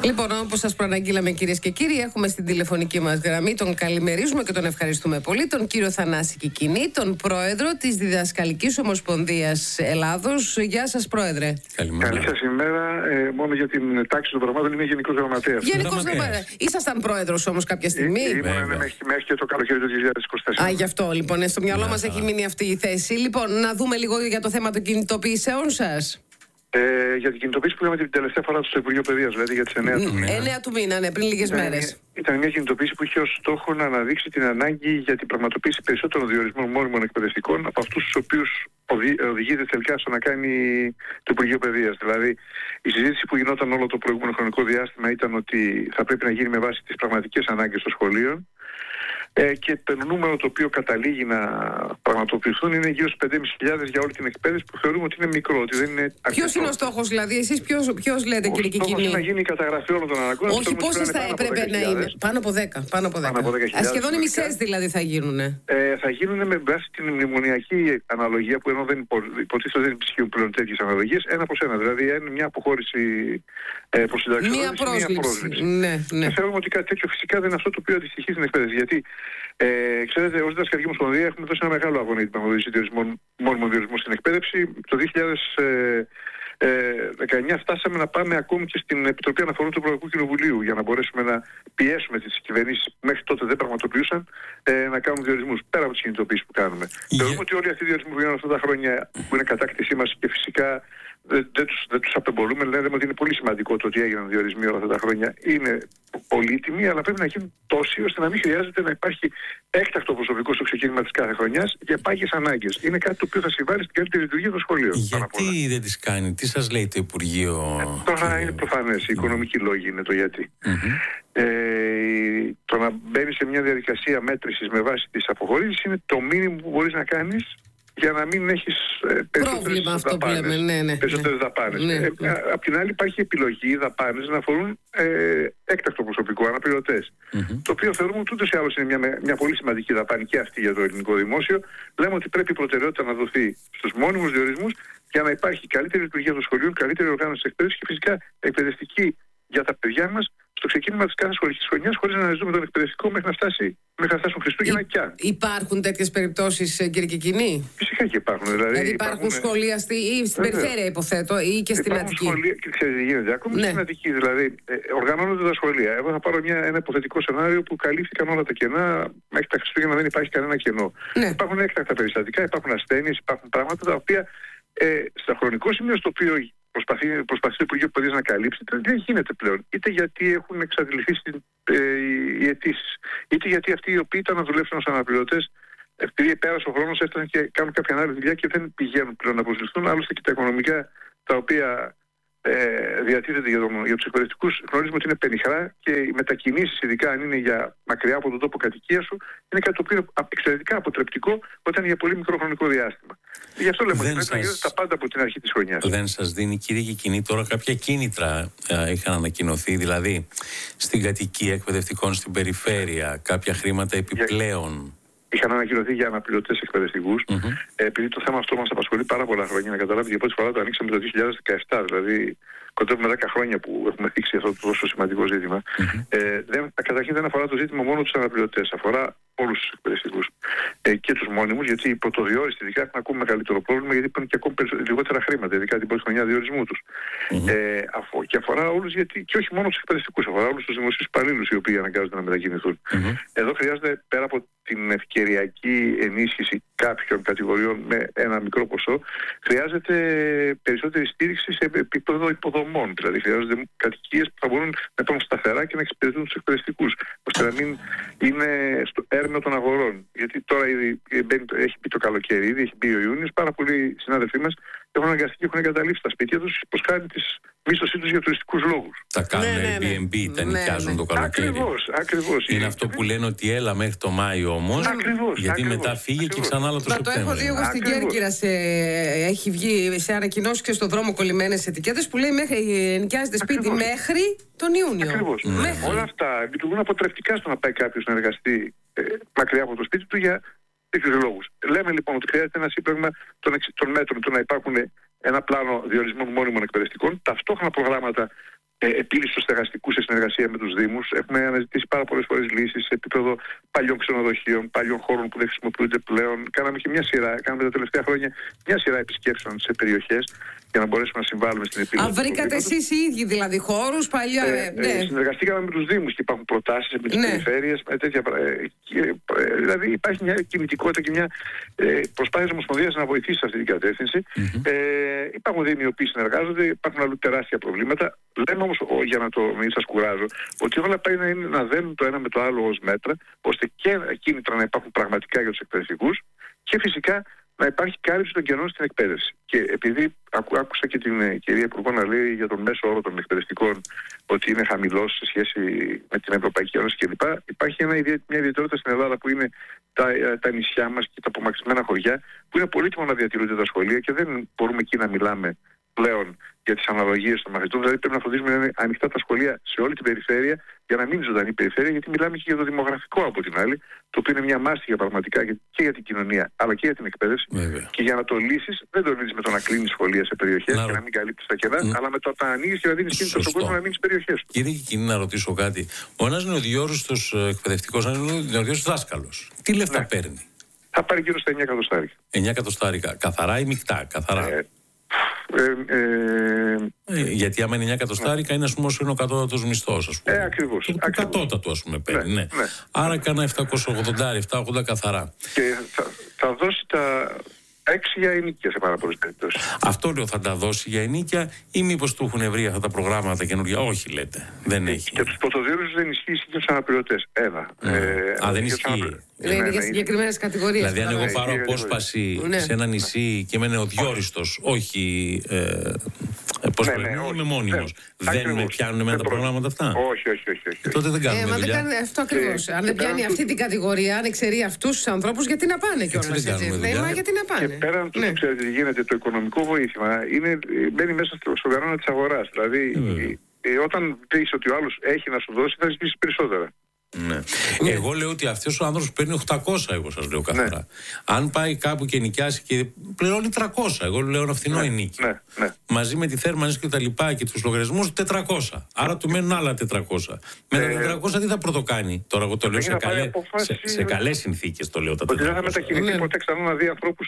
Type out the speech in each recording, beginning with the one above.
Λοιπόν, όπως σας προαναγγείλαμε, κυρίες και κύριοι, έχουμε στην τηλεφωνική μας γραμμή, τον καλημερίζουμε και τον ευχαριστούμε πολύ, τον κύριο Θανάση Κικκινή, τον πρόεδρο της Διδασκαλικής Ομοσπονδίας Ελλάδος. Γεια σας, πρόεδρε. Καλή σας ημέρα. Μόνο για την τάξη των πραγμάτων είμαι γενικός γραμματέας. Γενικός γραμματέας. Ήσασταν πρόεδρος όμως κάποια στιγμή. Μέχρι και το καλοκαίρι του 2024. Γι' αυτό λοιπόν, στο μυαλό μας έχει μείνει αυτή η θέση. Λοιπόν, να δούμε λίγο για το θέμα των κινητοποιήσεων σας. Για την κινητοποίηση που είχαμε την τελευταία φορά στο Υπουργείο Παιδείας, δηλαδή για τις 9 του μήνα. 9 του μήνα, ναι, πριν λίγες μέρες. Ήταν μια κινητοποίηση που είχε ως στόχο να αναδείξει την ανάγκη για την πραγματοποίηση περισσότερων διορισμών μόνιμων εκπαιδευτικών από αυτούς τους οποίους οδηγείται τελικά στο να κάνει το Υπουργείο Παιδείας. Δηλαδή, η συζήτηση που γινόταν όλο το προηγούμενο χρονικό διάστημα ήταν ότι θα πρέπει να γίνει με βάση τις πραγματικές ανάγκες των σχολείων. Και το νούμερο το οποίο καταλήγει να πραγματοποιηθούν είναι γύρω στους 5.500 για όλη την εκπαίδευση, που θεωρούμε ότι είναι μικρό, ότι δεν είναι αρκετό. Ποιος είναι ο στόχος, δηλαδή, εσείς ποιος λέτε, κύριε Κικκινή? Ο στόχος είναι να γίνει η καταγραφή όλων των αναγκών. Όχι, πόσες θα έπρεπε να είναι? Πάνω από 10. Πάνω από 10. Σχεδόν οι μισές δηλαδή θα γίνουν. Θα γίνουν με βάση την μνημονιακή αναλογία, που ενώ δεν υποτίθεται δεν ισχύουν πλέον τέτοιες αναλογίες, 1/1. Δηλαδή μια αποχώρηση προς συνταξιοδότηση, μία πρόσληψη. Ναι. Θεωρούμε ότι κάτι τέτοιο φυσικά δεν είναι αυτό το οποίο αντιστοιχεί στην εκπαίδευση. Γιατί ξέρετε, ως Διδασκαλική Ομοσπονδία έχουμε δώσει ένα μεγάλο αγώνα για την παραδόση μόνιμων διορισμών στην εκπαίδευση. Το 2019 φτάσαμε να πάμε ακόμη και στην Επιτροπή Αναφορών του Ευρωπαϊκού Κοινοβουλίου για να μπορέσουμε να πιέσουμε τις κυβερνήσεις που μέχρι τότε δεν πραγματοποιούσαν να κάνουν διορισμούς πέρα από τις κινητοποιήσεις που κάνουμε. Θεωρούμε ότι όλοι αυτοί οι διορισμοί που γίνονται αυτά τα χρόνια, που είναι κατάκτησή μας και φυσικά δεν τους απεμπολούμε, λέμε ότι είναι πολύ σημαντικό το ότι έγιναν διορισμοί όλα αυτά τα χρόνια. Είναι πολύτιμοι, αλλά πρέπει να γίνουν τόσοι ώστε να μην χρειάζεται να υπάρχει έκτακτο προσωπικό στο ξεκίνημα της κάθε χρονιάς για πάγιες ανάγκες. Είναι κάτι το οποίο θα συμβάλλει στην καλύτερη λειτουργία των σχολείων. Γιατί δεν τις κάνει, τι σας λέει το Υπουργείο? Τώρα είναι προφανές, οι οικονομικοί λόγοι είναι το γιατί. Το να μπαίνει σε μια διαδικασία μέτρησης με βάση τις αποχωρήσεις είναι το μήνυμο που μπορείς να κάνεις για να μην έχεις περισσότερες δαπάνες. Απ' την άλλη υπάρχει επιλογή οι δαπάνες να αφορούν έκτακτο προσωπικό, αναπληρωτές. Το οποίο θεωρούμε ότι ούτως ή άλλως είναι μια πολύ σημαντική δαπάνη και αυτή για το ελληνικό δημόσιο. Λέμε ότι πρέπει η προτεραιότητα να δοθεί στους μόνιμους διορισμούς για να υπάρχει καλύτερη λειτουργία των σχολείων, καλύτερη οργάνωση της εκπαίδευσης και φυσικά εκπαιδευτική για τα παιδιά μας στο ξεκίνημα της κάθε σχολικής χρονιάς, χωρίς να αναζητούμε τον εκπαιδευτικό μέχρι να φτάσουν Χριστούγεννα και αν. Υπάρχουν τέτοιες περιπτώσεις, κύριε Κικκινή? Φυσικά και υπάρχουν. Δηλαδή υπάρχουν σχολεία στην περιφέρεια, υποθέτω, ή και στην Αττική? Σχολεία, ξέρετε, γίνεται ακόμη στην Αττική. Δηλαδή, οργανώνονται τα σχολεία. Εγώ θα πάρω ένα υποθετικό σενάριο που καλύφθηκαν όλα τα κενά. Μέχρι τα Χριστούγεννα δεν υπάρχει κανένα κενό. Υπάρχουν έκτακτα περιστατικά, υπάρχουν ασθένειες, υπάρχουν πράγματα τα οποία στο χρονικό σημείο στο οποίο προσπαθεί το Υπουργείο Παιδείας να καλύψει, δεν γίνεται πλέον. Είτε γιατί έχουν εξαντληθεί οι αιτήσεις, είτε γιατί αυτοί οι οποίοι ήταν να δουλέψουν ως αναπληρωτές, επειδή πέρασε ο χρόνος, έφτασαν και κάνουν κάποια άλλη δουλειά και δεν πηγαίνουν πλέον να προσληφθούν. Άλλωστε και τα οικονομικά τα οποία διατίθεται για τους εκπαιδευτικούς, γνωρίζουμε ότι είναι πενιχρά και οι μετακινήσεις, ειδικά αν είναι για μακριά από τον τόπο κατοικία σου, είναι κάτι το οποίο είναι εξαιρετικά αποτρεπτικό όταν είναι για πολύ μικρό χρονικό διάστημα. Γι' αυτό λέμε ότι πρέπει να γίνονται τα πάντα από την αρχή της χρονιάς. Δεν σας δίνει, κύριε Κικκινή, τώρα κάποια κίνητρα είχαν ανακοινωθεί, δηλαδή στην κατοικία εκπαιδευτικών στην περιφέρεια, κάποια χρήματα επιπλέον? Είχαν ανακοινωθεί για αναπληρωτές εκπαιδευτικούς. Επειδή το θέμα αυτό μας απασχολεί πάρα πολλά χρόνια, να καταλάβετε, για πρώτη φορά το ανοίξαμε το 2017, δηλαδή κοντεύουμε 10 χρόνια που έχουμε θίξει αυτό το τόσο σημαντικό ζήτημα. Καταρχήν δεν αφορά το ζήτημα μόνο τους αναπληρωτές, αφορά όλους τους εκπαιδευτικούς και τους μόνιμους, γιατί οι πρωτοδιόριστοι ειδικά έχουν ακόμη μεγαλύτερο πρόβλημα, γιατί παίρνουν και ακόμη λιγότερα χρήματα, ειδικά την πρώτη χρονιά διορισμού τους. Και αφορά όλους, και όχι μόνο τους εκπαιδευτικούς, αφορά όλους τους δημοσίους υπαλλήλους οι οποίοι αναγκάζονται να μετακινηθούν. Εδώ χρειάζεται, πέρα από την ευκαιριακή ενίσχυση κάποιων κατηγοριών με ένα μικρό ποσό, χρειάζεται περισσότερη στήριξη σε επίπεδο υποδομών. Δηλαδή, χρειάζονται κατοικίες που θα μπορούν να υπάρχουν σταθερά και να εξυπηρετούν τους εκπαιδευτικούς, ώστε να μην είναι στο έρμεο των αγορών. Γιατί τώρα ήδη έχει μπει το καλοκαίρι, ήδη έχει μπει ο Ιούνιος, πάρα πολλοί συνάδελφοί μας έχουν αναγκαστεί και έχουν εγκαταλείψει τα σπίτια τους προς χάρη της μίσθωσή τους για τουριστικούς λόγους. Τα κάνουν Airbnb, τα νοικιάζουν το καλοκαίρι. Ακριβώς. Είναι αυτό που λένε ότι έλα μέχρι το Μάιο όμως, γιατί μετά φύγει και ξανά άλλο το Σεπτέμβριο. Το έχω δει εγώ στην Κέρκυρα, έχει βγει σε ανακοινώσεις και στον δρόμο κολλημένες ετικέτες που λέει νοικιάζεται σπίτι μέχρι τον Ιούνιο. Ακριβώς. Όλα αυτά λειτουργούν αποτρεπτικά στο να πάει κάποιος να εργαστεί μακριά από το σπίτι του για τέτοιους λόγους. Λέμε λοιπόν ότι χρειάζεται ένα σύμπλεγμα των μέτρων, το να υπάρχουν ένα πλάνο διορισμών μόνιμων εκπαιδευτικών, ταυτόχρονα προγράμματα επίλυση του στεγαστικού σε συνεργασία με τους Δήμους. Έχουμε αναζητήσει πάρα πολλές φορές λύσεις σε επίπεδο παλιών ξενοδοχείων, παλιών χώρων που δεν χρησιμοποιούνται πλέον. Κάναμε τα τελευταία χρόνια μια σειρά επισκέψεων σε περιοχές για να μπορέσουμε να συμβάλλουμε στην επίλυση. Βρήκατε εσείς οι ίδιοι δηλαδή χώρους παλιά? Συνεργαστήκαμε με τους Δήμους και υπάρχουν προτάσεις με τις περιφέρειες, με τέτοια δηλαδή υπάρχει μια κινητικότητα και μια προσπάθεια της Ομοσπονδίας να βοηθήσει σε αυτή την κατεύθυνση. Υπάρχουν Δήμοι οι οποίοι συνεργάζονται, υπάρχουν αλλού τεράστια προβλήματα. Λέμε όμως, για να μην σας κουράζω, ότι όλα πρέπει να δένουν το ένα με το άλλο ως μέτρα, ώστε και κίνητρα να υπάρχουν πραγματικά για τους εκπαιδευτικούς και φυσικά να υπάρχει κάλυψη των κενών στην εκπαίδευση. Και επειδή άκουσα και την κυρία Υπουργό να λέει για τον μέσο όρο των εκπαιδευτικών ότι είναι χαμηλός σε σχέση με την Ευρωπαϊκή Ένωση κλπ. Υπάρχει μια ιδιαιτερότητα στην Ελλάδα που είναι τα νησιά μας και τα απομακρυσμένα χωριά, που είναι πολύτιμο να διατηρούνται τα σχολεία και δεν μπορούμε εκεί να μιλάμε πλέον για τις αναλογίες των μαθητών. Δηλαδή πρέπει να φροντίζουμε να είναι ανοιχτά τα σχολεία σε όλη την περιφέρεια για να μην είναι ζωντανή περιφέρεια, γιατί μιλάμε και για το δημογραφικό από την άλλη, το οποίο είναι μια μάστιγα πραγματικά και για την κοινωνία αλλά και για την εκπαίδευση. Και για να το λύσεις, δεν το λύσεις με το να κλείνεις σχολεία σε περιοχές και να μην καλύπτεις τα κενά, αλλά με το να ανοίγεις και να δίνεις κίνητρο στον κόσμο να μείνει στις περιοχές του. Κύριε Κικκινή, να ρωτήσω κάτι. Ο ένας νεοδιόριστος εκπαιδευτικός, ένας νεοδιόριστος δάσκαλος, τι λεφτά παίρνει? Θα πάρει γύρω στα 9 εκατοστάρικα. 9 εκατοστάρικα. Καθαρά ή μεικτά? Καθαρά. Γιατί άμα είναι 9 εκατοστάρικα είναι, ας πούμε, όσο είναι ο κατώτατος μισθός, ας πούμε. Ακριβώς. Το κατώτατο, ας πούμε, παίρνει. Ναι. Άρα κάνα 780 καθαρά. Και θα δώσει τα 6 για ενοίκια σε πάρα πολλές περιπτώσεις. Αυτό λέω, θα τα δώσει για ενοίκια ή μήπως του έχουν βρει αυτά τα προγράμματα καινούργια? Όχι, λέτε. Δεν έχει. Και τους πρωτοδίωρους δεν ισχύει για τους αναπληρωτές. Δεν ισχύει. Είναι για συγκεκριμένες κατηγορίες. Δηλαδή, αν εγώ πάρω απόσπαση σε ένα νησί και είμαι νεοδιόριστος, όχι. Πώς είμαι μόνιμος. Δεν με πιάνουν εμένα τα προγράμματα αυτά? Όχι. Τότε δεν κάνουμε δουλειά. Αυτό ακριβώς. Αν δεν πιάνει αυτή την κατηγορία, αν εξαιρεί αυτούς τους ανθρώπους, γιατί να πάνε κιόλας? Γιατί να πάνε. Και πέραν του, ξέρετε τι γίνεται, το οικονομικό βοήθημα μπαίνει μέσα στον κανόνα της αγοράς. Δηλαδή, όταν δεις ότι ο άλλος έχει να σου δώσει, θα ζητήσεις περισσότερα. Ναι. Εγώ λέω ότι αυτός ο άνθρωπος παίρνει 800, εγώ σας λέω καθαρά. Αν πάει κάπου και νοικιάσει και πληρώνει 300, εγώ λέω ένα φθηνό ενοίκιο. Μαζί με τη θέρμανση και τα λοιπά και τους λογαριασμούς 400. Άρα του μένουν άλλα 400. Με τα 400 τι θα πρωτοκάνει? Τώρα εγώ το λέω σε καλές συνθήκες, το λέω τα 400. Ότι δεν θα μετακινηθεί ποτέ ξανά να δει ανθρώπους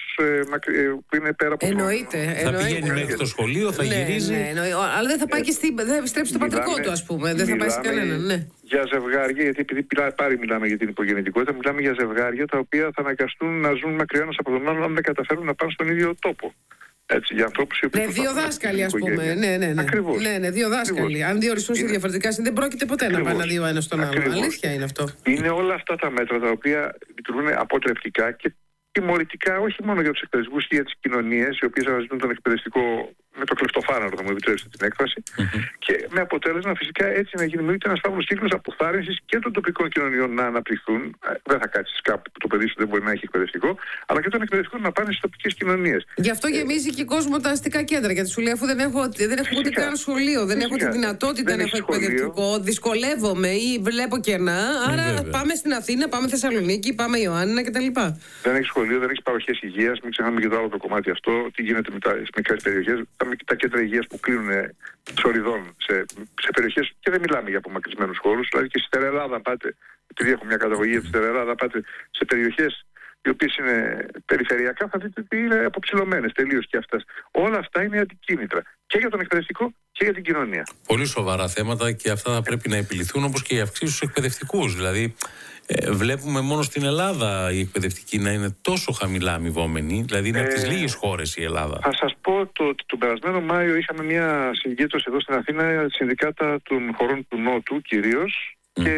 που είναι πέρα από αυτό. Εννοείται. Θα πηγαίνει μέχρι το σχολείο, θα γυρίζει. Αλλά δεν θα πάει και δεν θα επιστρέψει στο πατρικό του, ας πούμε. Δεν θα πάει σε κανέναν. Για ζευγάρια, γιατί επειδή πάλι μιλάμε για την υπογεννητικότητα, μιλάμε για ζευγάρια τα οποία θα αναγκαστούν να ζουν μακριά ένας από τον άλλον αν δεν καταφέρουν να πάνε στον ίδιο τόπο. Έτσι, για ανθρώπους οι οποίοι. Δύο δάσκαλοι, ας πούμε. Ναι. Ακριβώς. Ναι, δύο δάσκαλοι. Αν διοριστούν σε διαφορετικά δεν πρόκειται ποτέ να πάνε δύο ένα στον άλλον. Αλήθεια είναι αυτό. Είναι όλα αυτά τα μέτρα τα οποία λειτουργούν αποτρεπτικά και τιμωρητικά, όχι μόνο για τους εκπαιδευτικούς και για τις κοινωνίες, οι οποίες αναζητούν τον εκπαιδευτικό με το κλεφτοφάναρο, θα μου επιτρέψετε την έκφραση, και με αποτέλεσμα φυσικά έτσι να δημιουργείται ένας φαύλος κύκλος αποθάρρυνσης και των τοπικών κοινωνιών να αναπτυχθούν. Δεν θα κάτσεις κάπου που το παιδί σου δεν μπορεί να έχει εκπαιδευτικό, αλλά και των εκπαιδευτικών να πάνε στις τοπικές κοινωνίες. Γι' αυτό γεμίζει και κόσμο τα αστικά κέντρα. Γιατί σου λέει, αφού δεν έχω ούτε καν σχολείο, δεν έχω τη δυνατότητα να έχω εκπαιδευτικό, δυσκολεύομαι ή βλέπω κενά. Άρα πάμε στην Αθήνα, πάμε Θεσσαλονίκη, πάμε Ιωάννινα κτλ. Δεν έχει σχολείο, δεν έχει παροχές υγείας. Μην ξεχνάμε και το άλλο το κομμάτι αυτό. Τι γίνεται με τις μικρές περιοχές. Τα κέντρα υγείας που κλείνουν σοριδών σε περιοχές, και δεν μιλάμε για απομακρυσμένους χώρους. Δηλαδή και στη ΣτερεΕλλάδα πάτε, επειδή έχω μια καταγωγή από τη ΣτερεΕλλάδα, πάτε σε περιοχές οι οποίες είναι περιφερειακά, θα δείτε ότι είναι αποψηλωμένες τελείως και αυτές. Όλα αυτά είναι αντικίνητρα και για τον εκπαιδευτικό και για την κοινωνία. Πολύ σοβαρά θέματα και αυτά θα πρέπει να επιληθούν, όπως και οι αυξήσεις στους εκπαιδευτικούς. Δηλαδή, βλέπουμε μόνο στην Ελλάδα οι εκπαιδευτικοί να είναι τόσο χαμηλά αμοιβόμενοι, δηλαδή είναι από τις λίγες χώρες η Ελλάδα. Θα σας πω ότι τον περασμένο Μάιο είχαμε μια συγκέντρωση εδώ στην Αθήνα, συνδικάτα των χωρών του Νότου κυρίως,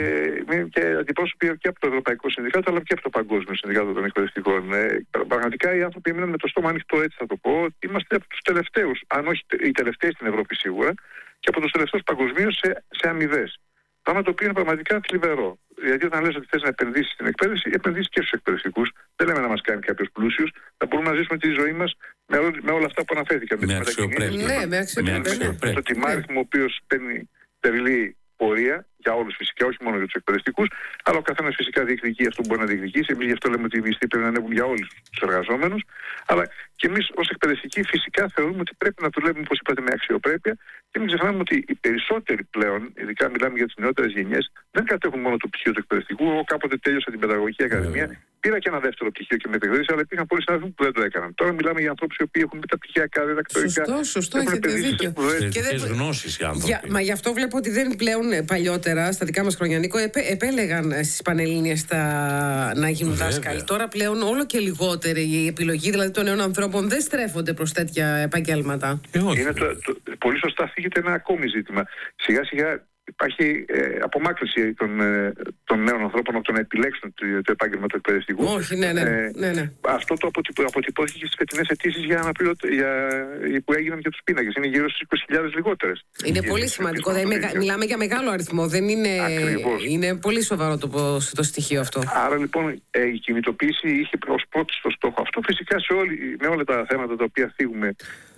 και αντιπρόσωποι και από το Ευρωπαϊκό Συνδικάτο αλλά και από το Παγκόσμιο Συνδικάτο των Εκπαιδευτικών. Πραγματικά οι άνθρωποι έμειναν με το στόμα ανοιχτό, έτσι θα το πω. Είμαστε από τους τελευταίους, αν όχι οι τελευταίοι στην Ευρώπη σίγουρα, και από τους τελευταίους παγκοσμίως σε αμοιβές. Πράγμα το οποίο είναι πραγματικά θλιβερό. Γιατί όταν λες ότι θες να επενδύσεις στην εκπαίδευση, επενδύσεις και στους εκπαιδευτικούς. Δεν λέμε να μας κάνει κάποιος πλούσιος. Θα μπορούμε να ζήσουμε τη ζωή μας με όλα αυτά που αναφέρθηκαν. Με αξιοπρέπεια. Ναι, με αξιοπρέπεια. Το τιμάριθμο ο οποίος παίρνει τερλή πορεία για όλους φυσικά, όχι μόνο για τους εκπαιδευτικούς, αλλά ο καθένας φυσικά διεκδικεί αυτό που μπορεί να διεκδικήσει. Εμείς γι' αυτό λέμε ότι οι μισθοί πρέπει να ανέβουν για όλους τους εργαζόμενους. Αλλά και εμείς ως εκπαιδευτικοί φυσικά θεωρούμε ότι πρέπει να δουλεύουμε, όπως είπατε, με αξιοπρέπεια και μην ξεχνάμε ότι οι περισσότεροι πλέον, ειδικά μιλάμε για τις νεότερες γενιές, δεν κατέχουν μόνο το πτυχίο του εκπαιδευτικού. Εγώ κάποτε τέλειωσα την Παιδαγωγική Ακαδημία, πήρα και ένα δεύτερο πτυχίο και με επικρίτησα, αλλά υπήρχαν πολλοί συνάδελφοι που δεν το έκαναν. Τώρα μιλάμε για ανθρώπους οι οποίοι έχουν μεταπτυχιακά, διδακτορικά. Σωστό, έχετε δίκιο. Και γνώσεις οι άνθρωποι. Μα γι' αυτό βλέπω ότι δεν πλέον παλιότερα, στα δικά μας χρόνια, Νίκο, επέλεγαν στις Πανελλήνιες να γίνουν δάσκαλοι. Τώρα πλέον όλο και λιγότερη η επιλογή δηλαδή των νέων ανθρώπων δεν στρέφονται προς τέτοια επαγγέλματα. Είναι πολύ σωστά θίγεται ένα ακόμη ζήτημα. Σιγά σιγά υπάρχει απομάκρυνση των νέων ανθρώπων από το να επιλέξουν το επάγγελμα του εκπαιδευτικού. Όχι, ναι. Αυτό το αποτυπώθηκε στις φετινές αιτήσεις που έγιναν για τους πίνακες. Είναι γύρω στις 20.000 λιγότερες. Είναι πολύ σημαντικό. Μιλάμε για μεγάλο αριθμό. Είναι πολύ σοβαρό το στοιχείο αυτό. Άρα λοιπόν η κινητοποίηση είχε ως πρώτη στο στόχο αυτό. Φυσικά με όλα τα θέματα τα οποία θίγουμε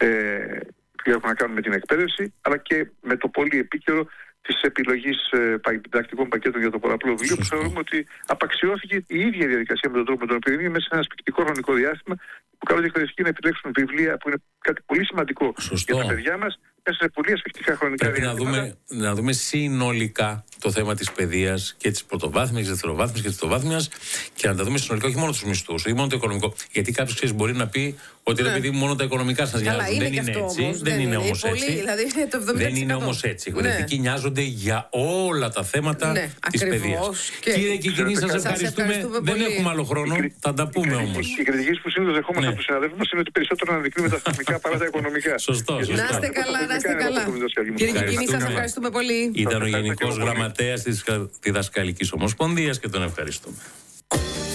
που έχουν να κάνουν με την εκπαίδευση, αλλά και με το πολύ επίκαιρο της επιλογής διδακτικών πακέτων για το πολλαπλό βιβλίο, που θεωρούμε ότι απαξιώθηκε η ίδια διαδικασία με τον τρόπο με τον οποίο είναι μέσα σε ένα σπικτικό χρονικό διάστημα, που καλούνται οι εκπαιδευτικοί να επιλέξουν βιβλία που είναι κάτι πολύ σημαντικό για τα παιδιά μας, μέσα σε πολύ ασφικτικά χρονικά διάστημα. Πρέπει να δούμε συνολικά το θέμα της παιδείας και της πρωτοβάθμιας, της δευτεροβάθμιας και της τριτοβάθμιας και να τα δούμε συνολικά, όχι μόνο τους μισθούς, όχι μόνο το οικονομικό. Γιατί κάποιος μπορεί να πει ότι ρε παιδί μου μόνο τα οικονομικά σας νοιάζουν. Δεν είναι έτσι. Δεν είναι όμως έτσι. Δεν είναι όμως έτσι. Οι εκπαιδευτικοί νοιάζονται για όλα τα θέματα της παιδείας. Κύριε Κικκινή, σας ευχαριστούμε. Δεν έχουμε άλλο χρόνο. Θα τα πούμε όμως. Οι κριτικές που συνήθως δεχόμαστε από τους συναδέλφους μας είναι ότι περισσότερο αναδεικνύουμε τα θεσμικά παρά τα οικονομικά. Σωστό. Να είστε καλά. Κύριε Κικκινή, σας ευχαριστούμε πολύ. Ήταν ο Γενικός Γραμματέας της Διδασκαλικής Ομοσπονδίας και τον ευχαριστούμε.